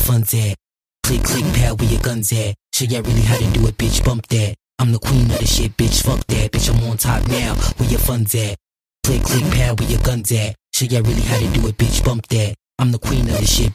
funds at? Click, click, pal, where your guns at? Show ya really how to do it, bitch, bump that. I'm the queen of the shit, bitch, fuck that. Bitch, I'm on top now, where your funds at? Click, click, pal, where your guns at? Show ya really how to do it, bitch, bump that. I'm the queen of the shit,